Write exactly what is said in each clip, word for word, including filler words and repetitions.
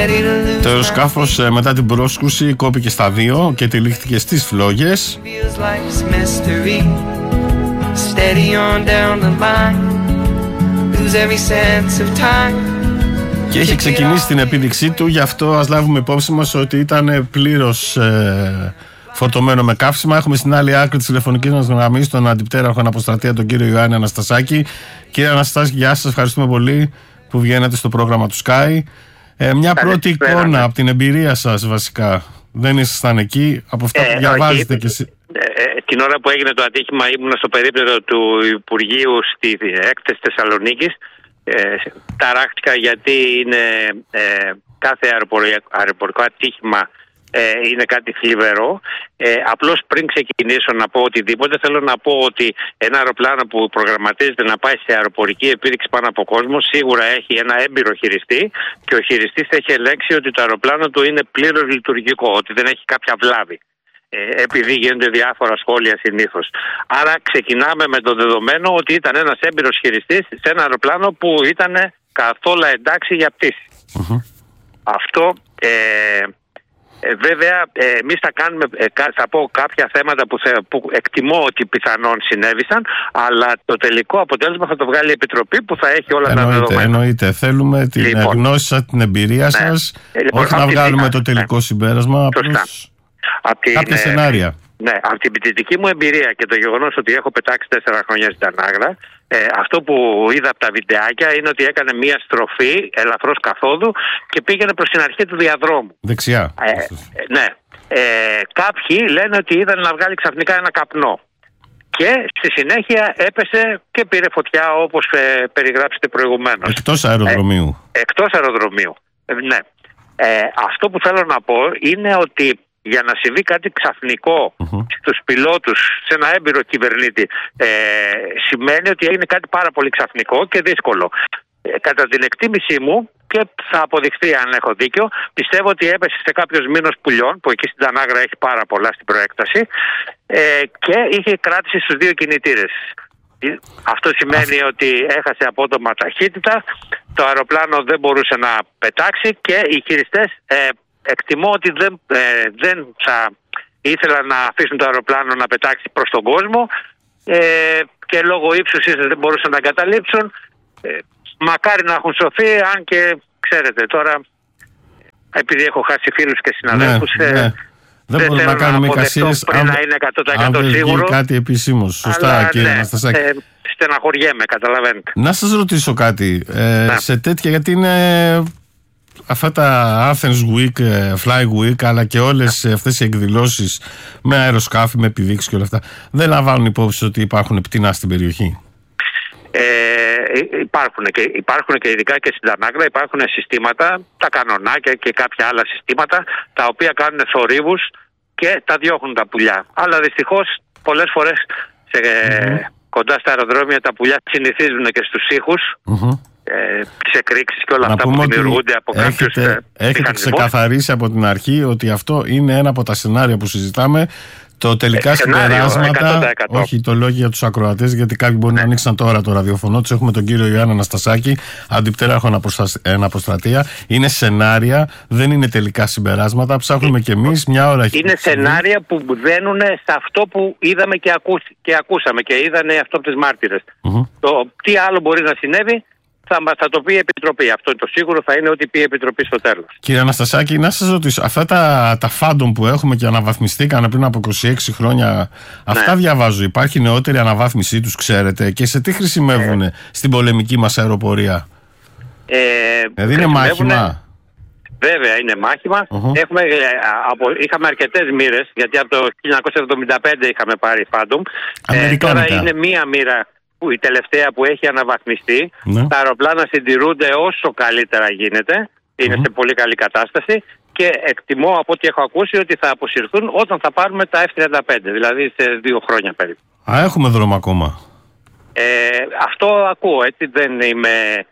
Το αεροσκάφος μετά την πρόσκρουση κόπηκε στα δύο και τυλίχθηκε στις φλόγες. Και έχει ξεκινήσει την επίδειξή του, γι' αυτό ας λάβουμε υπόψη μας ότι ήταν πλήρως ε, φορτωμένο με καύσιμα. Έχουμε στην άλλη άκρη της τηλεφωνικής μας γραμμής τον αντιπτέραρχο αναποστρατεία, τον κύριο Ιωάννη Αναστασάκη. Κύριε Αναστασάκη, γεια σας, ευχαριστούμε πολύ που βγαίνετε στο πρόγραμμα του Sky. Ε, μια Καλή πρώτη πέρα, εικόνα ναι. από την εμπειρία σας βασικά. Δεν ήσασταν εκεί, από αυτά ε, που διαβάζετε κι εσείς. Ε, την ώρα που έγινε το ατύχημα ήμουν στο περίπτερο του Υπουργείου στη έκθεση Θεσσαλονίκης. Ε, ταράχτηκα γιατί είναι, ε, κάθε αεροπορικό ατύχημα ε, είναι κάτι θλιβερό. Ε, απλώς πριν ξεκινήσω να πω οτιδήποτε, θέλω να πω ότι ένα αεροπλάνο που προγραμματίζεται να πάει σε αεροπορική επίδειξη πάνω από κόσμο σίγουρα έχει ένα έμπειρο χειριστή και ο χειριστής έχει ελέγξει ότι το αεροπλάνο του είναι πλήρως λειτουργικό, ότι δεν έχει κάποια βλάβη. Επειδή γίνονται διάφορα σχόλια συνήθως. Άρα ξεκινάμε με το δεδομένο ότι ήταν ένας έμπειρος χειριστής σε ένα αεροπλάνο που ήταν καθόλου εντάξει για πτήση. Uh-huh. Αυτό ε, ε, βέβαια ε, εμείς θα κάνουμε ε, θα πω κάποια θέματα που, θε, που εκτιμώ ότι πιθανόν συνέβησαν, αλλά το τελικό αποτέλεσμα θα το βγάλει η Επιτροπή που θα έχει όλα εννοείται, τα δεδομένα. Εννοείται, θέλουμε την λοιπόν, γνώση σας, την εμπειρία ναι. σας, ε, λοιπόν, όχι να βγάλουμε το τελικό ναι. συμπέρασμα. Απλώς... Την, κάποια σενάρια. Ναι, από την πτυτική μου εμπειρία και το γεγονός ότι έχω πετάξει τέσσερα χρόνια στην Τανάγρα, ε, αυτό που είδα από τα βιντεάκια είναι ότι έκανε μία στροφή ελαφρώς καθόδου και πήγαινε προς την αρχή του διαδρόμου. Δεξιά. Ε, ε, ναι. Ε, κάποιοι λένε ότι είδαν να βγάλει ξαφνικά ένα καπνό. Και στη συνέχεια έπεσε και πήρε φωτιά, όπως ε, περιγράψετε προηγουμένως. Εκτός αεροδρομίου. Ε, εκτός αεροδρομίου. Ε, ναι. Ε, αυτό που θέλω να πω είναι ότι για να συμβεί κάτι ξαφνικό uh-huh. στους πιλότους, σε ένα έμπειρο κυβερνήτη, ε, σημαίνει ότι έγινε κάτι πάρα πολύ ξαφνικό και δύσκολο. Ε, κατά την εκτίμησή μου, και θα αποδειχθεί αν έχω δίκιο, πιστεύω ότι έπεσε σε κάποιος μήνος πουλιών, που εκεί στην Τανάγρα έχει πάρα πολλά στην προέκταση, ε, και είχε κράτηση στους δύο κινητήρες. Αυτό σημαίνει uh-huh. ότι έχασε απότομα ταχύτητα, το αεροπλάνο δεν μπορούσε να πετάξει και οι χειριστές ε, εκτιμώ ότι δεν, ε, δεν θα ήθελαν να αφήσουν το αεροπλάνο να πετάξει προς τον κόσμο ε, και λόγω ύψους δεν μπορούσαν να εγκαταλείψουν. Ε, μακάρι να έχουν σωθεί, αν και ξέρετε τώρα, επειδή έχω χάσει φίλους και συναδέλφους, ναι, ναι. Ε, δεν, δεν μπορούμε να κάνουμε εικασίες πριν αν, να είναι εκατό τοις εκατό αν σίγουρο. Κάτι επισήμως. Σωστά, αλλά, κύριε ναι, Αναστασάκη. Ε, στεναχωριέμαι, καταλαβαίνετε. Να σας ρωτήσω κάτι. Ε, σε τέτοια, γιατί είναι αυτά τα Athens Week, Fly Week, αλλά και όλες αυτές οι εκδηλώσεις με αεροσκάφη, με επιδείξεις και όλα αυτά, δεν λαμβάνουν υπόψη ότι υπάρχουν πτηνά στην περιοχή? Ε, υπάρχουν, και, υπάρχουν και ειδικά και στην Τανάγρα υπάρχουν συστήματα, τα κανονάκια και κάποια άλλα συστήματα, τα οποία κάνουν θορύβους και τα διώχνουν τα πουλιά. Αλλά δυστυχώς πολλές φορές σε, mm-hmm. κοντά στα αεροδρόμια τα πουλιά συνηθίζουν και στους ήχους. Mm-hmm. Ε, τις εκρήξεις και όλα να αυτά που δημιουργούνται από κάποιους έχετε, έχετε ξεκαθαρίσει από την αρχή ότι αυτό είναι ένα από τα σενάρια που συζητάμε. Το τελικά ε, συμπεράσματα, εκατό τοις εκατό. Όχι, το λέω για τους ακροατές, γιατί κάποιοι μπορεί ναι. να ανοίξαν τώρα το ραδιοφωνό τους. Έχουμε τον κύριο Ιωάννη Αναστασάκη, αντιπτέραρχο αναποστρατεία. Είναι σενάρια, δεν είναι τελικά συμπεράσματα. Ψάχνουμε κι εμείς μια ώρα. Είναι σενάρια που δένουν σε αυτό που είδαμε και, ακούς, και ακούσαμε και είδανε αυτό από τις μάρτυρες. Mm-hmm. Το τι άλλο μπορεί να συνέβη θα, θα το πει η Επιτροπή. Αυτό το σίγουρο θα είναι ότι πει η Επιτροπή στο τέλος. Κύριε Αναστασάκη, να σας ρωτήσω, αυτά τα, τα φάντομ που έχουμε και αναβαθμιστήκαν πριν από είκοσι έξι χρόνια, αυτά ναι. διαβάζω. Υπάρχει νεότερη αναβάθμισή τους, ξέρετε, και σε τι χρησιμεύουν ε. στην πολεμική μας αεροπορία? Ε, δηλαδή είναι μάχημα? Βέβαια είναι μάχημα. Uh-huh. Έχουμε, από, είχαμε αρκετές μοίρες, γιατί από το χίλια εννιακόσια εβδομήντα πέντε είχαμε πάρει φάντομ. Ε, τώρα είναι μία μοίρα, η τελευταία που έχει αναβαθμιστεί. Ναι. Τα αεροπλάνα συντηρούνται όσο καλύτερα γίνεται. Είναι mm-hmm. σε πολύ καλή κατάσταση. Και εκτιμώ από ό,τι έχω ακούσει ότι θα αποσυρθούν όταν θα πάρουμε τα εφ τριάντα πέντε. Δηλαδή σε δύο χρόνια περίπου. Α, έχουμε δρόμο ακόμα. Ε, αυτό ακούω, έτσι, δεν είμαι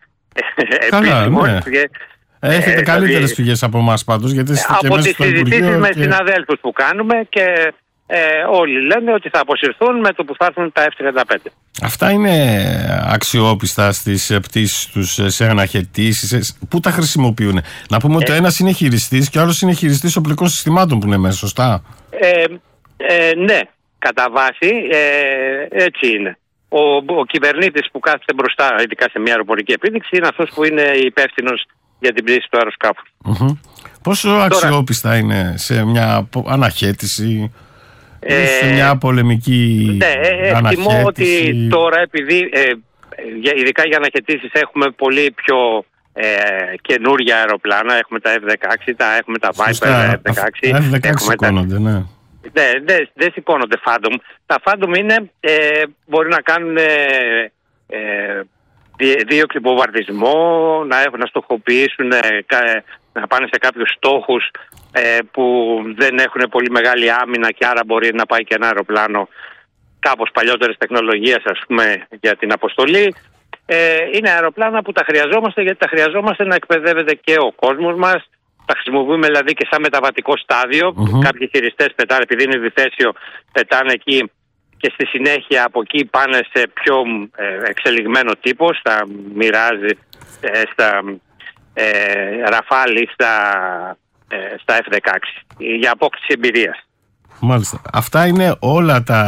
επίσημος. Ναι. Έχετε ε, καλύτερες δηλαδή, πηγές από εμάς πάντως. Γιατί από τις συζητήσεις με και... συναδέλφους που κάνουμε και ε, όλοι λένε ότι θα αποσυρθούν με το που θα έρθουν τα εφ τριάντα πέντε. Αυτά είναι αξιόπιστα στις πτήσεις τους, σε αναχαιτήσεις? Πού τα χρησιμοποιούν? Να πούμε ότι ε, ο ένας είναι χειριστής και ο άλλος είναι χειριστής οπλικών συστημάτων που είναι μέσα, σωστά? Ε, ε, ναι, κατά βάση ε, έτσι είναι. Ο, ο κυβερνήτης που κάθεται μπροστά, ειδικά σε μια αεροπορική επίδειξη, είναι αυτός που είναι υπεύθυνος για την πτήση του αεροσκάφους. Mm-hmm. Πόσο Τώρα, αξιόπιστα είναι σε μια αναχαίτηση, ε, σε μια πολεμική ναι, αναχαίτηση? Εκτιμώ ότι τώρα, επειδή ε, ειδικά για αναχαιτήσεις έχουμε πολύ πιο ε, καινούργια αεροπλάνα, έχουμε τα εφ δεκαέξι, τα, έχουμε τα Viper εφ δεκαέξι. εφ δεκαέξι σηκώνονται, ναι. Ναι, δεν δε σηκώνονται Phantom. Τα Phantom είναι, ε, μπορεί να κάνουν ε, ε, δύο κλιποβαρδισμό, να, έχουν, να στοχοποιήσουν, ε, να πάνε σε κάποιους στόχους ε, που δεν έχουν πολύ μεγάλη άμυνα και άρα μπορεί να πάει και ένα αεροπλάνο κάπως παλιότερης τεχνολογίας, ας πούμε, για την αποστολή. Ε, είναι αεροπλάνα που τα χρειαζόμαστε, γιατί τα χρειαζόμαστε να εκπαιδεύεται και ο κόσμος μας. Τα χρησιμοποιούμε δηλαδή και σαν μεταβατικό στάδιο. Mm-hmm. Κάποιοι χειριστές πετάνε, επειδή είναι διθέσιο, πετάνε εκεί και στη συνέχεια από εκεί πάνε σε πιο ε, εξελιγμένο τύπο, στα Mirage, ε, στα ε, Rafale, στα, ε, στα εφ δεκαέξι, για απόκτηση εμπειρίας. Μάλιστα. Αυτά είναι όλα τα,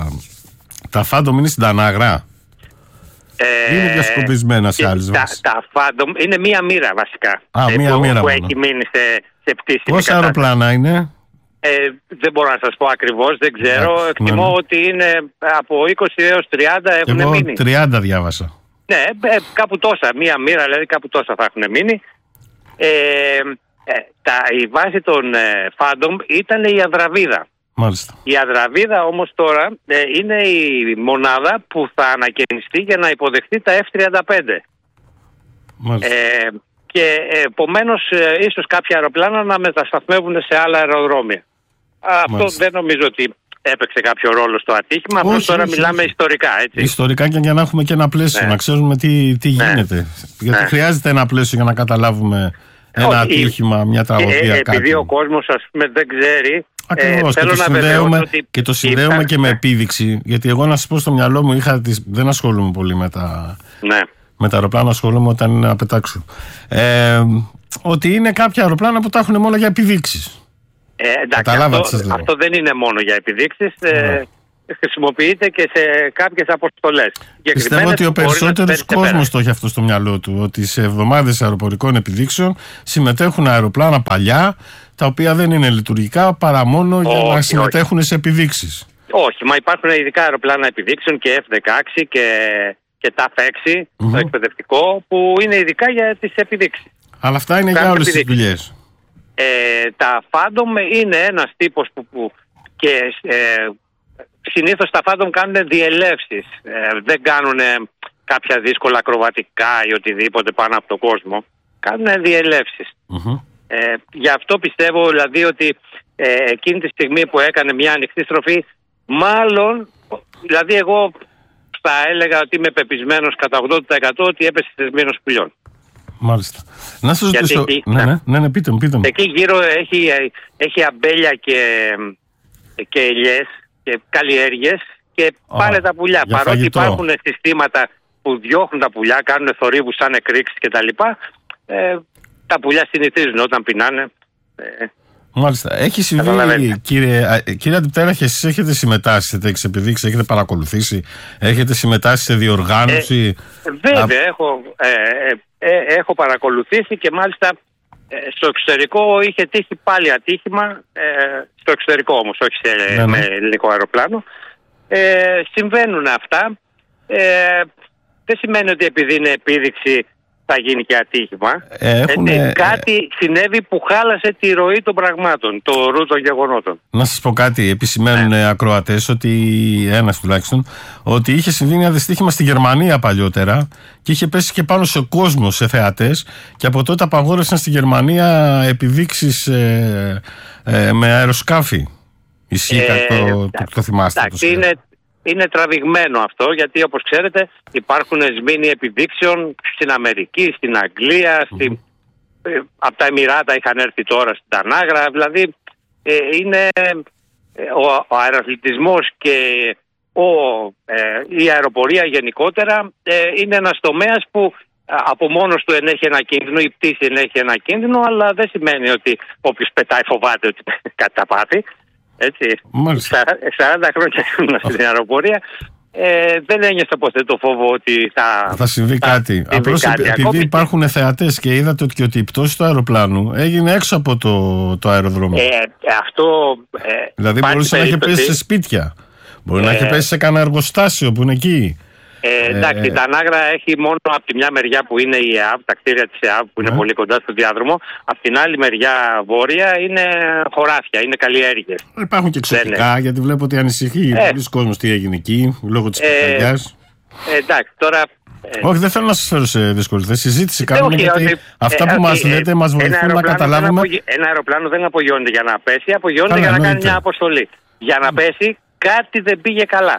τα Phantom είναι στην Τανάγρα? Ε, είναι διασκοπισμένα σε άλλες βάσεις? Τα, τα Phantom είναι μία μοίρα βασικά. Α, ε, μία που, μοίρα που μόνο. έχει μείνει σε, σε πτήση. Πόσα αεροπλάνα είναι? Ε, δεν μπορώ να σας πω ακριβώς, δεν ξέρω. Yeah, Εκτιμώ ναι. ότι είναι από είκοσι έως τριάντα έχουν Εγώ μείνει. τριάντα διάβασα. Ναι, ε, κάπου τόσα. Μία μοίρα, δηλαδή κάπου τόσα θα έχουν μείνει. Ε, ε, τα, η βάση των ε, Phantom ήταν η Αδραβίδα. Μάλιστα. Η Αδραβίδα όμως τώρα ε, είναι η μονάδα που θα ανακαινιστεί για να υποδεχτεί τα εφ τριάντα πέντε. Μάλιστα. Ε, και επομένως ε, ίσως κάποια αεροπλάνα να μετασταθμεύουν σε άλλα αεροδρόμια. Αυτό Μάλιστα. δεν νομίζω ότι έπαιξε κάποιο ρόλο στο ατύχημα. Απλώς τώρα όχι, μιλάμε όχι. ιστορικά, έτσι. Ιστορικά και για να έχουμε και ένα πλαίσιο, ναι. να ξέρουμε τι, τι ναι. γίνεται. Γιατί ναι. χρειάζεται ένα πλαίσιο για να καταλάβουμε ένα όχι, ατύχημα, μια τραγωδία. Και, κάτι. Επειδή ο κόσμος, ας πούμε, δεν ξέρει. Ακριβώς, ε, και, το συνδέουμε, ότι και το συνδέουμε υπά... και με επίδειξη. Γιατί εγώ, να σας πω, στο μυαλό μου είχα τις... δεν ασχολούμαι πολύ με τα, ναι. με τα αεροπλάνα, ασχολούμαι όταν είναι να πετάξω. Ε, ότι είναι κάποια αεροπλάνα που τα έχουν μόνο για επιδείξεις. Ε, εντάξει, αυτό, αυτό δεν είναι μόνο για επιδείξεις. Ε, χρησιμοποιείται και σε κάποιες αποστολές. Πιστεύω ότι ο περισσότερος κόσμος το έχει αυτό στο μυαλό του. Ότι σε εβδομάδες αεροπορικών επιδείξεων συμμετέχουν αεροπλάνα παλιά, τα οποία δεν είναι λειτουργικά παρά μόνο όχι, για να συμμετέχουν όχι. σε επιδείξεις. Όχι, μα υπάρχουν ειδικά αεροπλάνα επιδείξεων και εφ δεκαέξι και, και ταφ έξι, mm-hmm. το εκπαιδευτικό, που είναι ειδικά για τις επιδείξεις. Αλλά αυτά είναι για όλες τις δουλειές. Ε, τα Phantom είναι ένας τύπος που, που και ε, συνήθως τα Phantom κάνουν διελεύσεις. Ε, δεν κάνουν κάποια δύσκολα ακροβατικά ή οτιδήποτε πάνω από τον κόσμο. Κάνουν διελεύσεις. Mm-hmm. Ε, γι' αυτό πιστεύω δηλαδή ότι ε, εκείνη τη στιγμή που έκανε μια ανοιχτή στροφή, μάλλον, δηλαδή εγώ θα έλεγα ότι είμαι πεπισμένος κατά ογδόντα τοις εκατό ότι έπεσε θεσμένος πουλιών. Μάλιστα. Να σας ρωτήσω. Εκεί, ναι, ναι, ναι, ναι, πείτε μου, πείτε μου. Εκεί γύρω έχει, έχει αμπέλια και, και ελιές και καλλιέργειες και oh, πάνε τα πουλιά. Παρότι φαγητό. Υπάρχουν συστήματα που διώχνουν τα πουλιά, κάνουν θορύβους σαν εκρήξεις κτλ. Ε, τα πουλιά συνηθίζουν όταν πεινάνε. Ε, Μάλιστα. Έχει συμβεί, κύριε, κύριε Αντιπτέρα, και εσείς έχετε συμμετάσχει σε τέτοιες επιδείξεις, έχετε παρακολουθήσει, έχετε συμμετάσχει σε διοργάνωση? Ε, βέβαια, Α... έχω, ε, ε, ε, έχω παρακολουθήσει και μάλιστα ε, στο εξωτερικό είχε τύχει πάλι ατύχημα, ε, στο εξωτερικό όμως, όχι σε, ναι, ναι. με ελληνικό αεροπλάνο. Ε, συμβαίνουν αυτά. Ε, δεν σημαίνει ότι επειδή είναι επίδειξη θα γίνει και ατύχημα. Έχουν... Ε, κάτι συνέβη που χάλασε τη ροή των πραγμάτων, το ρου των γεγονότων. Να σας πω κάτι, επισημαίνουν ναι. ακροατές, ότι ένας τουλάχιστον, ότι είχε συμβεί ένα δυστύχημα στη Γερμανία παλιότερα και είχε πέσει και πάνω σε κόσμο, σε θεατές, και από τότε απαγόρευσαν στη Γερμανία επιδείξεις ε, ε, με αεροσκάφη. Ισχύει ε, κάτι, το, το, το, το θυμάστε? Εντάξει, είναι... Είναι τραβηγμένο αυτό, γιατί όπως ξέρετε υπάρχουν σμήνοι επιδείξεων στην Αμερική, στην Αγγλία, mm-hmm. στην... από τα Εμιράτα είχαν έρθει τώρα στην Τανάγρα, δηλαδή ε, είναι ο, ο αεραθλητισμός και ο, ε, η αεροπορία γενικότερα ε, είναι ένας τομέας που από μόνος του ενέχει ένα κίνδυνο, η πτήση ενέχει ένα κίνδυνο, αλλά δεν σημαίνει ότι όποιος πετάει φοβάται ότι κάτι θα πάθει. Έτσι. σαράντα χρόνια ήμουν στην αεροπορία. Ε, δεν ένιωσα ποτέ το φόβο ότι θα, θα συμβεί θα κάτι. Απλώς επειδή Ακόμη υπάρχουν και... θεατές και είδατε ότι, και ότι η πτώση του αεροπλάνου έγινε έξω από το, το αεροδρόμιο. Ε, αυτό. Ε, δηλαδή μπορούσε να έχει πέσει σε σπίτια. Μπορεί ε, να έχει πέσει σε κανένα εργοστάσιο που είναι εκεί. Ε, εντάξει, ε, τα Τανάγρα έχει μόνο από τη μια μεριά που είναι η ΕΑΒ, τα κτίρια της ΕΑΒ που είναι ε. πολύ κοντά στο διάδρομο. Από την άλλη μεριά βόρεια είναι χωράφια, είναι καλλιέργειες. Υπάρχουν και εξωτικά, γιατί βλέπω ότι ανησυχεί ε. πολλοί κόσμος τι έγινε εκεί, λόγω της πυρκαγιάς. Ε, εντάξει, τώρα. Ε, όχι, δεν θέλω να σας φέρω σε δύσκολη θέση. Συζήτηση κάνουμε, γιατί ότι, αυτά ε, που μας λέτε ε, μας βοηθούν να καταλάβουμε. Απογει... Ένα αεροπλάνο δεν απογειώνεται για να πέσει, απογειώνεται για να κάνει μια αποστολή. Για να πέσει, κάτι δεν πήγε καλά.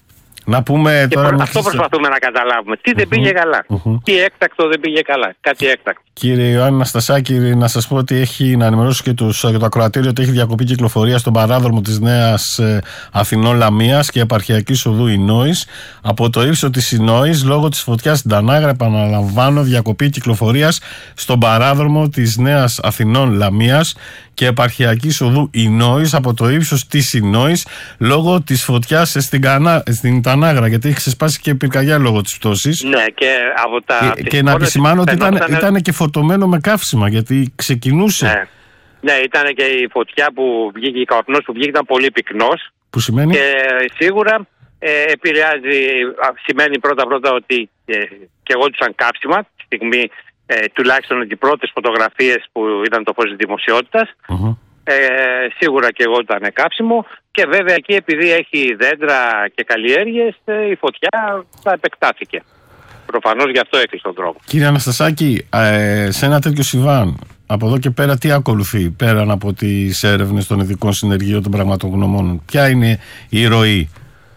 Να πούμε και τώρα. Αυτό προσπαθούμε να καταλάβουμε. Τι δεν πήγε καλά. Uh-huh. Τι έκτακτο δεν πήγε καλά. Κάτι έκτακτο. Κύριε Ιωάννη Αναστασάκη, να σας πω ότι έχει να ενημερώσω και τους, για το ακροατήριο ότι έχει διακοπή κυκλοφορία στον παράδρομο της Νέας ε, Αθηνών Λαμίας και επαρχιακής οδού Ινόης από το ύψο της Ινόης λόγω της φωτιάς στην Τανάγρα. Επαναλαμβάνω, διακοπή κυκλοφορίας στον παράδρομο της Νέας Αθηνών Λαμίας και επαρχιακής οδού Ινόης από το ύψος της Ινόης λόγω της φωτιάς στην, Κανά, στην Τανάγρα, γιατί έχει ξεσπάσει και πυρκαγιά λόγω της πτώσης. Ναι, και από τα. Και, και να επισημάνω ότι ήταν, ήταν... ήταν και φορτωμένο με καύσιμα, γιατί ξεκινούσε. Ναι, ναι, ήταν και η φωτιά που βγήκε, η καπνός που βγήκε ήταν πολύ πυκνός. Που σημαίνει. Και σίγουρα ε, επηρεάζει, σημαίνει πρώτα-πρώτα ότι ε, και εγώ τους σαν καύσιμα, τη στιγμή. Ε, τουλάχιστον οι πρώτες φωτογραφίες που ήταν το φως της δημοσιότητας uh-huh. ε, σίγουρα και εγώ ήταν κάψιμο και βέβαια εκεί επειδή έχει δέντρα και καλλιέργειες ε, η φωτιά θα επεκτάθηκε. Προφανώς γι' αυτό έκλεισε τον δρόμο. Κύριε Αναστασάκη, ε, σε ένα τέτοιο συμβάν από εδώ και πέρα τι ακολουθεί πέραν από τις έρευνες των ειδικών συνεργείων των πραγματογνωμόνων? Ποια είναι η ροή?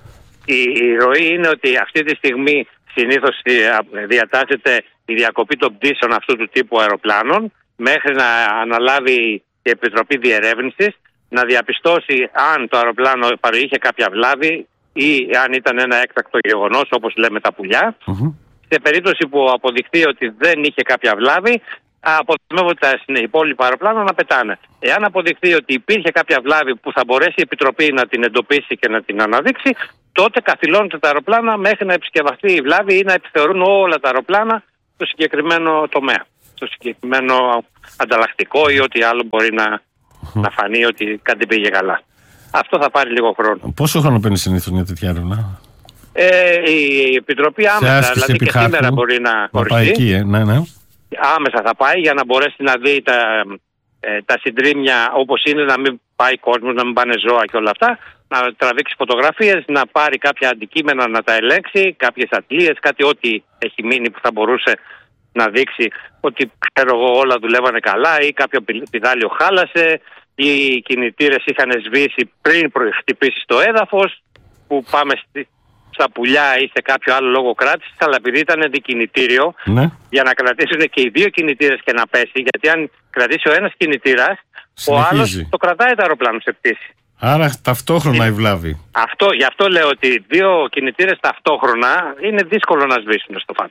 Η, η ροή είναι ότι αυτή τη στιγμή συνήθως διατάσσεται η διακοπή των πτήσεων αυτού του τύπου αεροπλάνων μέχρι να αναλάβει η Επιτροπή Διερεύνησης να διαπιστώσει αν το αεροπλάνο παρήχε κάποια βλάβη ή αν ήταν ένα έκτακτο γεγονός όπως λέμε τα πουλιά. Mm-hmm. Σε περίπτωση που αποδειχθεί ότι δεν είχε κάποια βλάβη, αποδεσμεύονται τα υπόλοιπα αεροπλάνα να πετάνε. Εάν αποδειχθεί ότι υπήρχε κάποια βλάβη που θα μπορέσει η Επιτροπή να την εντοπίσει και να την αναδείξει, τότε καθυλώνονται τα αεροπλάνα μέχρι να επισκευαστεί η βλάβη ή να επιθεωρούν όλα τα αεροπλάνα στο συγκεκριμένο τομέα, στο συγκεκριμένο ανταλλακτικό ή ό,τι άλλο μπορεί να, mm-hmm. να φανεί ότι κάτι πήγε καλά. Αυτό θα πάρει λίγο χρόνο. Πόσο χρόνο παίρνει συνήθως μια τέτοια έρευνα? Ε, η Επιτροπή άμεσα, δηλαδή και σήμερα μπορεί να χωριστεί. Εκεί, ε, ναι, ναι. Άμεσα θα πάει για να μπορέσει να δει τα, ε, τα συντρίμμια όπως είναι, να μην πάει κόσμος, να μην πάνε ζώα και όλα αυτά, να τραβήξει φωτογραφίες, να πάρει κάποια αντικείμενα να τα ελέγξει, κάποιες αντλίες, κάτι ό,τι έχει μείνει που θα μπορούσε να δείξει ότι ξέρω εγώ όλα δουλεύανε καλά ή κάποιο πηδάλιο χάλασε ή οι κινητήρες είχαν σβήσει πριν χτυπήσει στο έδαφος, που πάμε στη, στα πουλιά ή σε κάποιο άλλο λόγο κράτησης, αλλά επειδή ήταν αντικινητήριο, ναι. για να κρατήσουν και οι δύο κινητήρες και να πέσει, γιατί αν κρατήσει ο ένας κινητήρας, συνεχίζει. Ο άλλος το κρατάει το αεροπλάνο σε πτήση. Άρα ταυτόχρονα η βλάβη. Αυτό, γι' αυτό λέω ότι δύο κινητήρες ταυτόχρονα είναι δύσκολο να σβήσουν στο φάτο.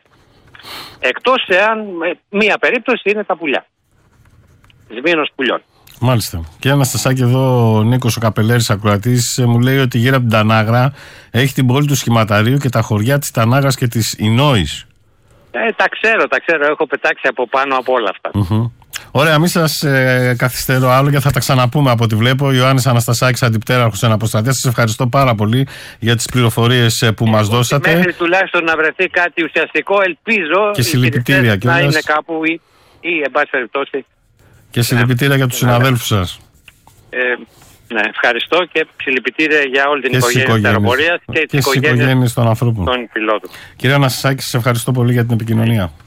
Εκτός εάν μία περίπτωση είναι τα πουλιά. Σμήνος πουλιών. Μάλιστα. Κύριε Αναστασάκη, εδώ ο Νίκος ο Καπελέρης ακροατής μου λέει ότι γύρω από την Τανάγρα έχει την πόλη του Σχηματαρίου και τα χωριά της Τανάγρας και της Ινόης. Ε, τα ξέρω, τα ξέρω. Έχω πετάξει από πάνω από όλα αυτά. Mm-hmm. Ωραία, μην σας ε, καθυστερώ άλλο και θα τα ξαναπούμε από ό,τι βλέπω. Ιωάννης Αναστασάκης, αντιπτέραρχος Εναποστρατείας. Σας ευχαριστώ πάρα πολύ για τις πληροφορίες ε, που ε, μας δώσατε. Μέχρι τουλάχιστον να βρεθεί κάτι ουσιαστικό, ελπίζω και συλληπιτήρια οι να είναι κάπου ή, ή εν πάση περιπτώσει. Και συλληπιτήρια για τους συναδέλφους σας. Ε, ναι, ευχαριστώ και συλληπιτήρια για όλη την και οικογένεια της αεροπορίας και, και τις οικογένειες των ανθρώπων, των πιλότων. Κύριε Αναστασάκη, σας ευχαριστώ πολύ για την επικοινωνία.